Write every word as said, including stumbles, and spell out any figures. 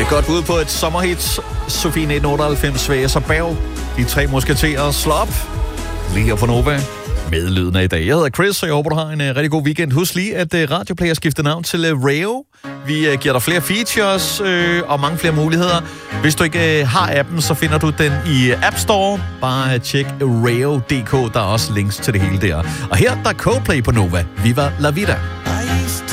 godt bud på et sommerhit. Sofie nitten otteoghalvfems, Svæs og Berg. De tre musketerer slå op. Lige her på Nova. Med lyden af i dag. Jeg hedder Chris, og jeg håber, du har en uh, rigtig god weekend. Husk lige, at uh, Radioplay har skiftet navn til uh, Rayo. Vi uh, giver dig flere features uh, og mange flere muligheder. Hvis du ikke uh, har appen, så finder du den i App Store. Bare uh, tjek rayo punktum d k. Der er også links til det hele der. Og her der er Coldplay på Nova. Viva la vida.